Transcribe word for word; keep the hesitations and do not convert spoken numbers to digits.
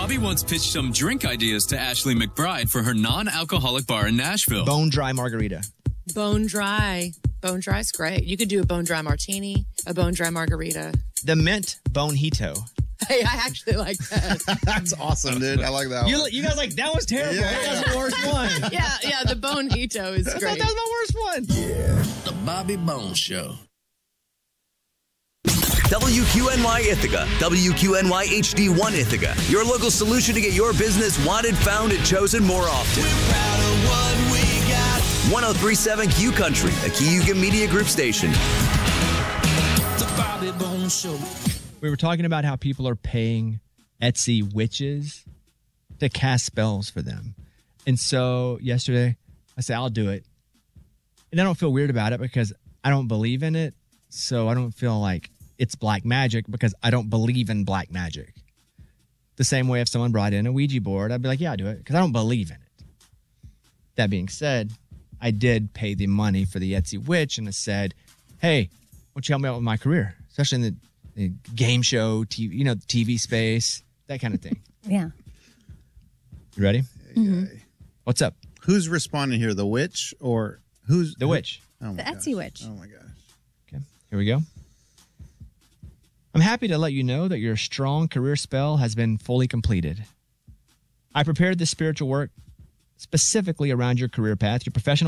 Bobby once pitched some drink ideas to Ashley McBride for her non-alcoholic bar in Nashville. Bone dry margarita. Bone dry. Bone dry is great. You could do a bone dry martini, a bone dry margarita. The mint bonito. Hey, I actually like that. That's awesome, dude. I like that one. You, you guys like, that was terrible. Yeah. That was the worst one. yeah, yeah, the bonito is I thought great. that was my worst one. Yeah. The Bobby Bones Show. W Q N Y Ithaca, W Q N Y H D one Ithaca, your local solution to get your business wanted, found, and chosen more often. We're proud of what we got. one oh three point seven Q Country, a Cayuga Media Group station. The Bobby Bones Show. We were talking about how people are paying Etsy witches to cast spells for them. And so yesterday, I said, I'll do it. And I don't feel weird about it because I don't believe in it. So I don't feel like it's black magic because I don't believe in black magic. The same way if someone brought in a Ouija board, I'd be like, yeah, I'll do it because I don't believe in it. That being said, I did pay the money for the Etsy witch and I said, hey, why don't you help me out with my career? Especially in the, the game show, T V, you know, T V space, that kind of thing. Yeah. You ready? Mm-hmm. What's up? Who's responding here? The witch or who's the witch? Oh my The Etsy witch. Oh my gosh. Okay, here we go. I'm happy to let you know that your strong career spell has been fully completed. I prepared this spiritual work specifically around your career path, your professional